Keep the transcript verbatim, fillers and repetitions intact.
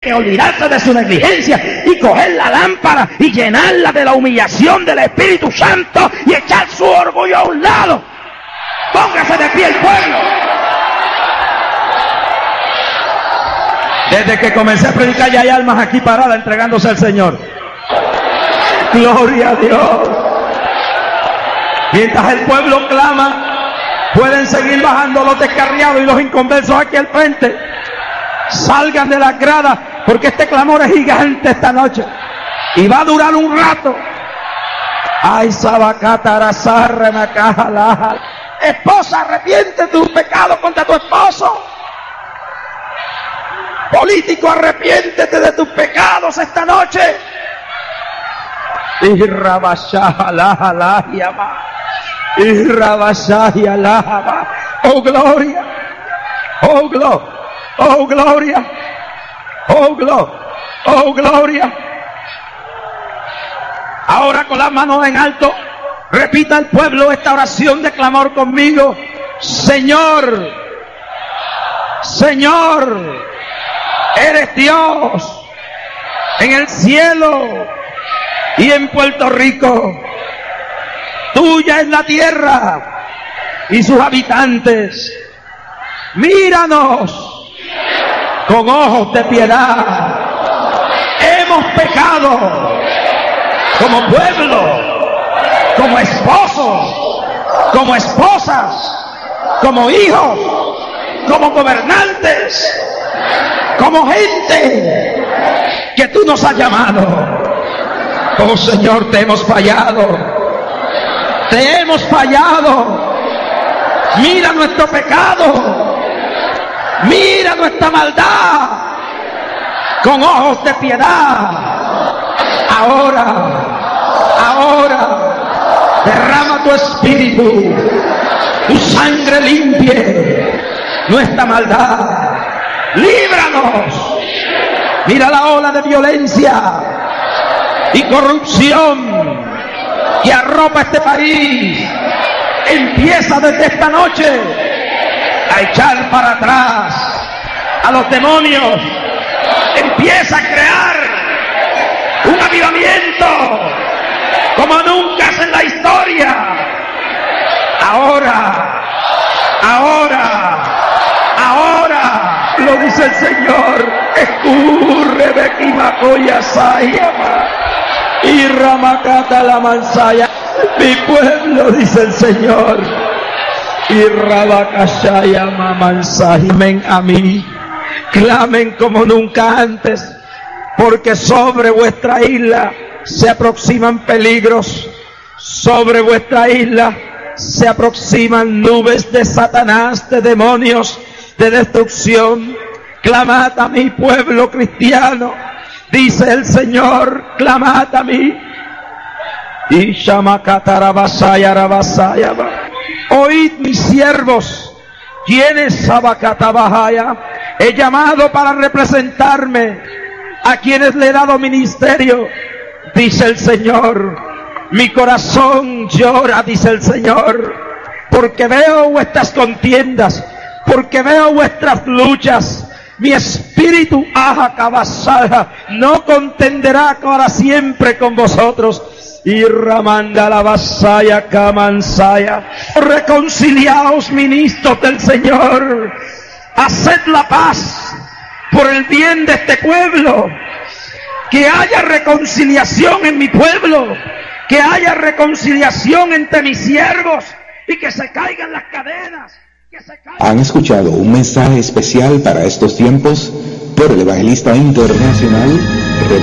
que olvidarse de su negligencia y coger la lámpara y llenarla de la humillación del Espíritu Santo y echar su orgullo a un lado. Póngase de pie el pueblo. Desde que comencé a predicar ya hay almas aquí paradas entregándose al Señor. Gloria a Dios. Mientras el pueblo clama, pueden seguir bajando los descarriados y los inconversos aquí al frente. Salgan de las gradas, porque este clamor es gigante esta noche y va a durar un rato. Ay, sabacatarazarre macajalaja. Esposa, arrepiente de tu pecado contra tu esposo. Político, arrepiéntete de tus pecados esta noche. Oh gloria, oh gloria, oh gloria, oh gloria, oh gloria. Ahora con las manos en alto, repita al pueblo esta oración de clamor conmigo. Señor, Señor, eres Dios en el cielo y en Puerto Rico. Tuya es la tierra y sus habitantes. Míranos con ojos de piedad. Hemos pecado como pueblo, como esposos, como esposas, como hijos, como gobernantes, como gente que tú nos has llamado. Oh Señor, te hemos fallado. Te hemos fallado. Mira nuestro pecado. Mira nuestra maldad. Con ojos de piedad. Ahora, ahora, derrama tu espíritu. Tu sangre limpie nuestra maldad. Líbranos. Mira la ola de violencia y corrupción que arropa este país. Empieza desde esta noche a echar para atrás a los demonios. Empieza a crear un avivamiento como nunca en la historia. Ahora, ahora, ahora, lo dice el Señor. Escurre de Kimacoya Sayama y Ramakata la Mansaya. Mi pueblo, dice el Señor, y Rabakashaya Mamansahimen a mí. Clamen como nunca antes, porque sobre vuestra isla se aproximan peligros, sobre vuestra isla se aproximan nubes de Satanás, de demonios, de destrucción. Clamad a mi pueblo cristiano, dice el Señor, clamad a mí. Y Shamakatarabasaya Rabasaya. Oíd mis siervos, quienes Sabakatabahaya he llamado para representarme, a quienes le he dado ministerio, dice el Señor. Mi corazón llora, dice el Señor, porque veo vuestras contiendas, porque veo vuestras luchas. Mi espíritu, aja cabasada, no contenderá para siempre con vosotros. Y ramanda la vasaya camansaya. Reconciliaos, ministros del Señor. Haced la paz por el bien de este pueblo. Que haya reconciliación en mi pueblo. Que haya reconciliación entre mis siervos. Y que se caigan las cadenas. Han escuchado un mensaje especial para estos tiempos por el evangelista internacional